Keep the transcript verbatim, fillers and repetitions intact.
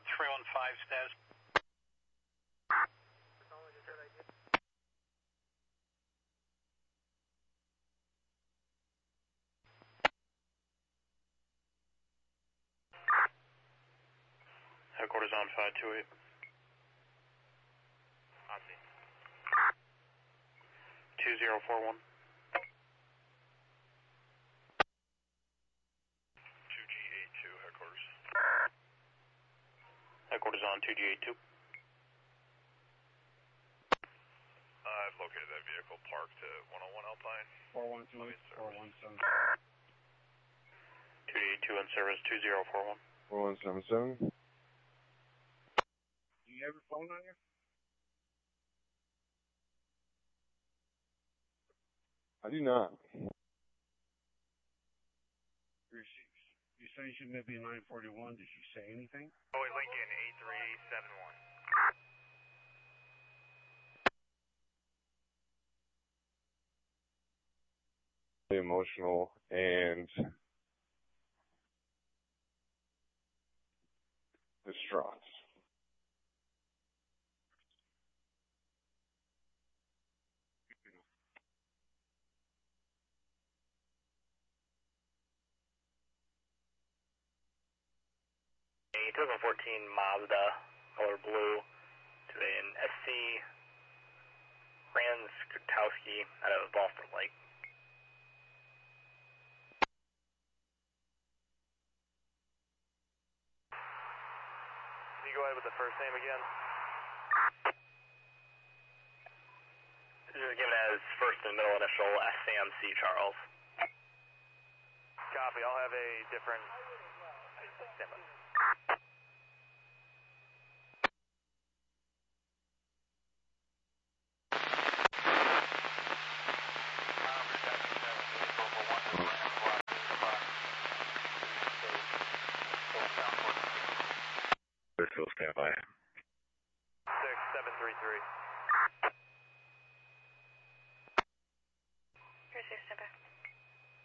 three one five status. Headquarters on five two eight. Copy. two zero four one. two G eight two, headquarters. Headquarters on two G eight two. I've located that vehicle parked at one oh one Alpine. four one two eight, four one seven two G eight two in service two zero four one. four one seven seven. Do you have your phone on you? I do not. You say she may be nine forty-one. Did she say anything? Boy Lincoln eight three seven one. Emotional and distraught. A two thousand fourteen Mazda, color blue, to an S C Rand Skutowski out of Boston Lake. Can you go ahead with the first name again? This is given as first and middle initial S M C Charles. Copy, I'll have a different... Stand by. Still stand by. six seven three three.